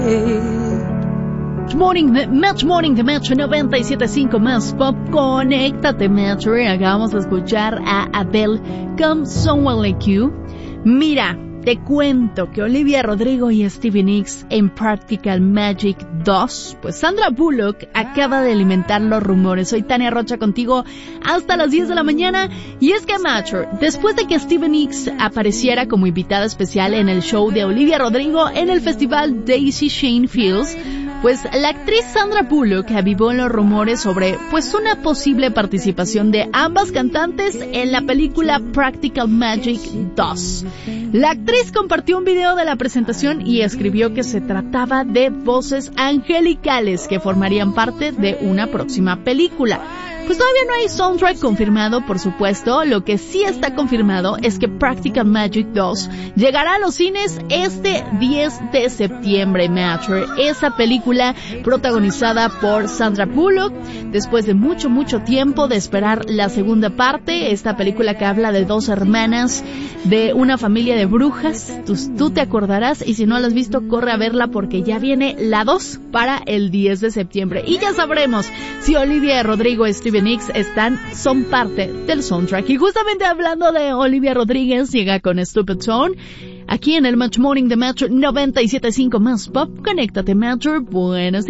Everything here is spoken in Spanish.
Match Morning de Metro 97.5 más pop. Conéctate, Metro. Acabamos de escuchar a Adele con Someone Like You. Mira, te cuento que Olivia Rodrigo y Stevie Nicks en Practical Magic 2, pues Sandra Bullock acaba de alimentar los rumores. Soy Tania Rocha contigo hasta las 10 de la mañana. Y es que Mature, después de que Stevie Nicks apareciera como invitada especial en el show de Olivia Rodrigo en el festival Daisy Shane Fields, pues la actriz Sandra Bullock avivó los rumores sobre pues una posible participación de ambas cantantes en la película Practical Magic 2. La actriz compartió un video de la presentación y escribió que se trataba de voces angelicales que formarían parte de una próxima película. Pues todavía no hay soundtrack confirmado, por supuesto. Lo que sí está confirmado es que Practical Magic 2 llegará a los cines este 10 de septiembre, Mature. Esa película protagonizada por Sandra Bullock, después de mucho tiempo de esperar la segunda parte. Esta película que habla de dos hermanas de una familia de brujas. Tú te acordarás, y si no la has visto, corre a verla porque ya viene la 2 para el 10 de septiembre. Y ya sabremos si Olivia Rodrigo y Stevie Nicks son parte del soundtrack. Y justamente hablando de Olivia Rodríguez, llega con Stupid Tone aquí en el Match Morning de Metro 97.5 más pop. Conéctate, Metro. Buenos días.